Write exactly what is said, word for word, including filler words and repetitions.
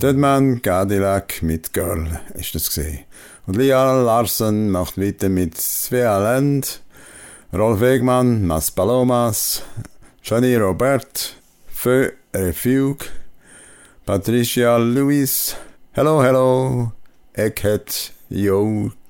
Deadman Cadillac mit Girl ist das gesehen. Und Lial Larsen macht weiter mit Svea Land, Rolf Wegmann, Mas Palomas, Johnny Robert, Feu Refuge, Patricia Lewis, Hello Hello, Eckhead, Yo